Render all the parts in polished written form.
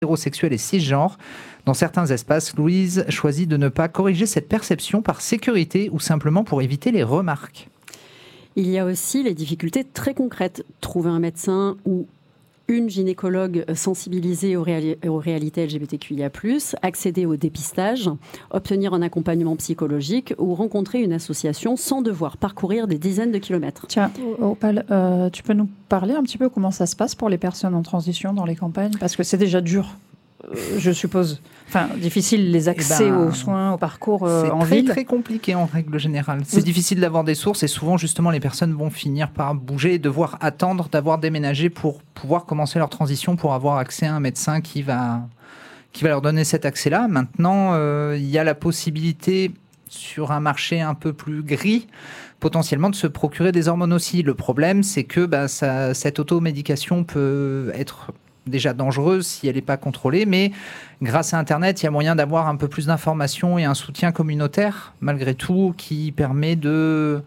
hétérosexuels et cisgenres. Dans certains espaces, Louise choisit de ne pas corriger cette perception par sécurité ou simplement pour éviter les remarques. Il y a aussi les difficultés très concrètes. Trouver un médecin ou une gynécologue sensibilisée aux réalités LGBTQIA+, accéder au dépistage, obtenir un accompagnement psychologique ou rencontrer une association sans devoir parcourir des dizaines de kilomètres. Tiens, Opal, tu peux nous parler un petit peu comment ça se passe pour les personnes en transition dans les campagnes ? Parce que c'est déjà dur, je suppose. Enfin, difficile les accès aux soins, au parcours en ville. C'est très compliqué en règle générale. C'est difficile d'avoir des sources et souvent justement les personnes vont finir par bouger et devoir attendre d'avoir déménagé pour pouvoir commencer leur transition, pour avoir accès à un médecin qui va leur donner cet accès-là. Maintenant, il y a la possibilité sur un marché un peu plus gris potentiellement de se procurer des hormones aussi. Le problème, c'est que cette automédication peut être déjà dangereuse si elle n'est pas contrôlée, mais grâce à Internet, il y a moyen d'avoir un peu plus d'informations et un soutien communautaire, malgré tout, qui permet de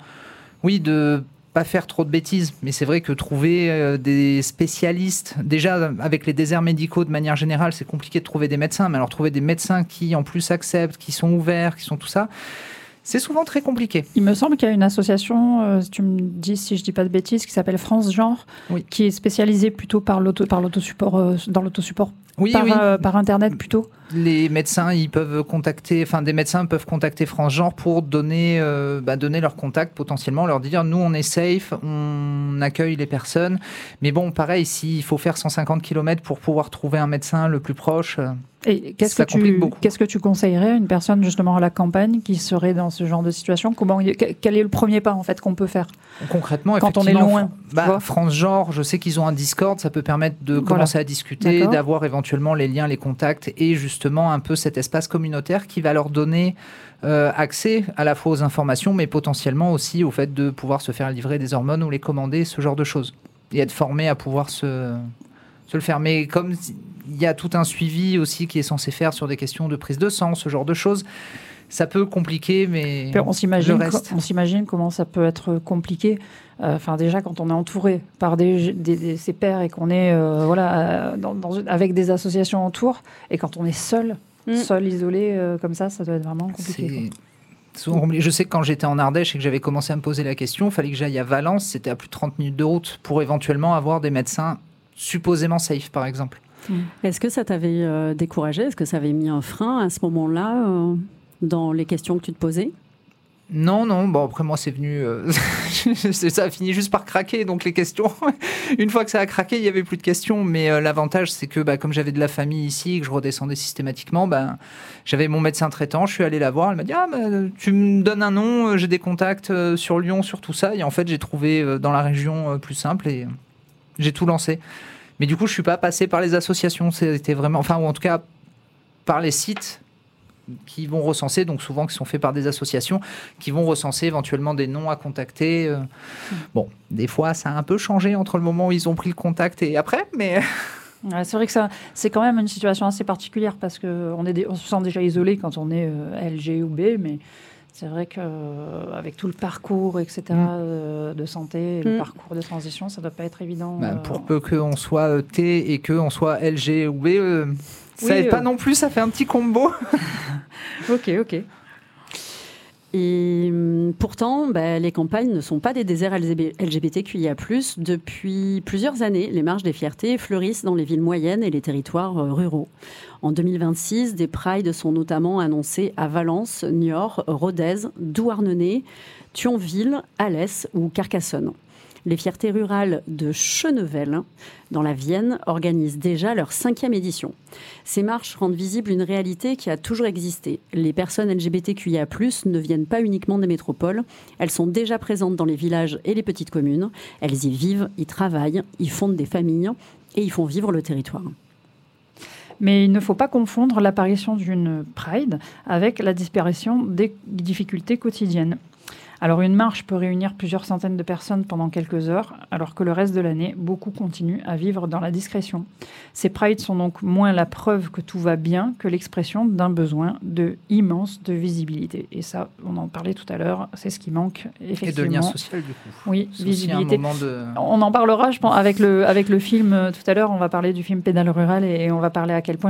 pas faire trop de bêtises. Mais c'est vrai que trouver des spécialistes, déjà avec les déserts médicaux de manière générale, c'est compliqué de trouver des médecins, mais alors trouver des médecins qui en plus acceptent, qui sont ouverts, qui sont tout ça, c'est souvent très compliqué. Il me semble qu'il y a une association, tu me dis si je dis pas de bêtises, qui s'appelle France Genre, qui est spécialisée plutôt par l'autosupport, dans l'autosupport par Internet plutôt. Les médecins, des médecins peuvent contacter France Genre pour donner leur contact potentiellement, leur dire nous on est safe, on accueille les personnes. Mais bon, pareil, s'il faut faire 150 km pour pouvoir trouver un médecin le plus proche. Et qu'est-ce que tu conseillerais à une personne justement à la campagne qui serait dans ce genre de situation ? Quel est le premier pas en fait qu'on peut faire concrètement quand on est loin ? France Genre, je sais qu'ils ont un Discord, ça peut permettre de commencer à discuter, d'avoir éventuellement les liens, les contacts et justement un peu cet espace communautaire qui va leur donner accès à la fois aux informations, mais potentiellement aussi au fait de pouvoir se faire livrer des hormones ou les commander, ce genre de choses, et être formé à pouvoir se le faire. Mais comme il y a tout un suivi aussi qui est censé faire sur des questions de prise de sang, ce genre de choses, ça peut compliquer, mais on s'imagine comment ça peut être compliqué. Déjà, quand on est entouré par ses pairs et qu'on est avec des associations autour, et quand on est seul, isolé, comme ça doit être vraiment compliqué. Je sais que quand j'étais en Ardèche et que j'avais commencé à me poser la question, il fallait que j'aille à Valence, c'était à plus de 30 minutes de route, pour éventuellement avoir des médecins supposément safe, par exemple. Est-ce que ça t'avait découragé ? Est-ce que ça avait mis un frein à ce moment-là dans les questions que tu te posais ? Non. Bon, après, moi, c'est venu... ça a fini juste par craquer, donc les questions... Une fois que ça a craqué, il n'y avait plus de questions. Mais l'avantage, c'est que comme j'avais de la famille ici, que je redescendais systématiquement, j'avais mon médecin traitant, je suis allé la voir, elle m'a dit « tu me donnes un nom, j'ai des contacts sur Lyon, sur tout ça. » Et en fait, j'ai trouvé dans la région plus simple et j'ai tout lancé. Mais du coup, je ne suis pas passé par les associations. C'était vraiment... ou en tout cas, par les sites qui vont recenser, donc souvent qui sont faits par des associations, qui vont recenser éventuellement des noms à contacter. Bon, des fois, ça a un peu changé entre le moment où ils ont pris le contact et après, mais... C'est vrai que c'est quand même une situation assez particulière parce qu'on se sent déjà isolé quand on est LG ou B, mais c'est vrai qu'avec tout le parcours, etc., de santé, le parcours de transition, ça ne doit pas être évident. Pour peu qu'on soit T et qu'on soit LG ou B, ça n'aide pas non plus, ça fait un petit combo. Ok. Et pourtant, les campagnes ne sont pas des déserts LGBTQIA+. Depuis plusieurs années, les marches des fiertés fleurissent dans les villes moyennes et les territoires ruraux. En 2026, des prides sont notamment annoncés à Valence, Niort, Rodez, Douarnenez, Thionville, Alès ou Carcassonne. Les fiertés rurales de Chenevel, dans la Vienne, organisent déjà leur 5e édition. Ces marches rendent visible une réalité qui a toujours existé. Les personnes LGBTQIA+, ne viennent pas uniquement des métropoles. Elles sont déjà présentes dans les villages et les petites communes. Elles y vivent, y travaillent, y fondent des familles et y font vivre le territoire. Mais il ne faut pas confondre l'apparition d'une Pride avec la disparition des difficultés quotidiennes. Alors une marche peut réunir plusieurs centaines de personnes pendant quelques heures, alors que le reste de l'année, beaucoup continuent à vivre dans la discrétion. Ces prides sont donc moins la preuve que tout va bien que l'expression d'un besoin immense de visibilité. Et ça, on en parlait tout à l'heure, c'est ce qui manque effectivement. Et de lien social du coup. Oui, c'est visibilité. Aussi un moment de... On en parlera, je pense, avec le film tout à l'heure. On va parler du film Pédale rurale et on va parler à quel point